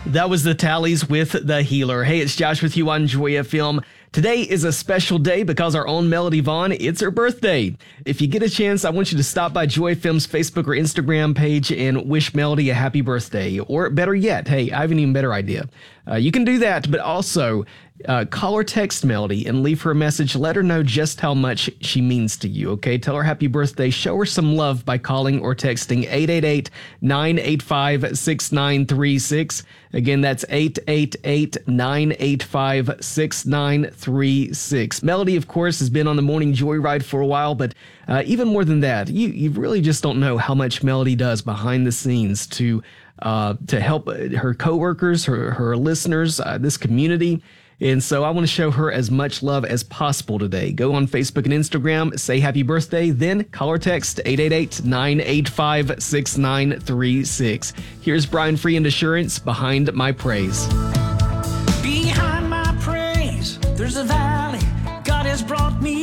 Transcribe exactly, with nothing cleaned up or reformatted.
That was the Tallies with The Healer. Hey, it's Josh with you on Joy F M. Today is a special day because our own Melody Vaughn, it's her birthday. If you get a chance, I want you to stop by Joy F M's Facebook or Instagram page and wish Melody a happy birthday. Or better yet, hey, I have an even better idea. Uh, you can do that, but also uh, call or text Melody and leave her a message. Let her know just how much she means to you, okay? Tell her happy birthday. Show her some love by calling or texting eight eight eight, nine eight five, six nine three six. Again, that's eight eight eight, nine eight five, six nine three six. Melody, of course, has been on the Morning Joyride for a while, but uh, even more than that, you, you really just don't know how much Melody does behind the scenes to uh, to help her coworkers, her, her listeners, uh, this community. And so I want to show her as much love as possible today. Go on Facebook and Instagram, say happy birthday, then call or text eight eight eight, nine eight five, six nine three six. Here's Brian Free and Assurance, Behind My Praise. Behind my praise, there's a valley God has brought me